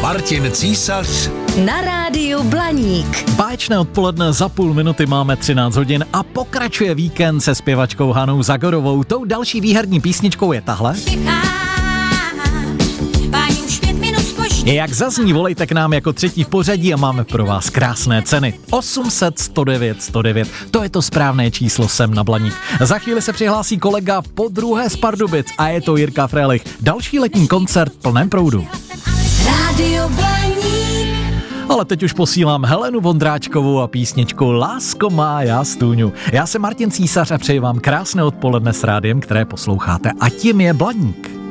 Martin Císař na rádiu Blaník. Báječné odpoledne, za půl minuty máme 13 hodin a pokračuje víkend se zpěvačkou Hanou Zagorovou. Tou další výherní písničkou je tahle. Jak zazní, volejte k nám jako třetí v pořadí a máme pro vás krásné ceny. 800 109 109, to je to správné číslo sem na Blaník. Za chvíli se přihlásí kolega po druhé z Pardubic a je to Jirka Frélich. Další letní koncert v plném proudu. Rádio Blaník. Ale teď už posílám Helenu Vondráčkovou a písničku Lásko má já stůňu. Já jsem Martin Císař a přeji vám krásné odpoledne s rádiem, které posloucháte, a tím je Blaník.